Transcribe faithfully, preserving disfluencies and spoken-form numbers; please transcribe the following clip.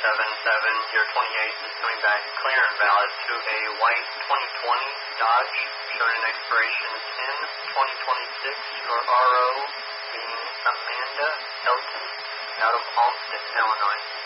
seven seven zero two eight is coming back clear and valid to a white twenty twenty Dodge, showing an expiration ten twenty twenty-six for R O being Amanda Elton out of Olmsted, Illinois.